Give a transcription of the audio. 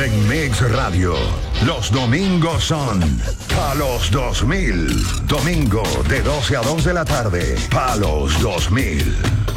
en Mix Radio. Los domingos son Palos 2000. Domingo de 12 a 2 de la tarde. Palos 2000.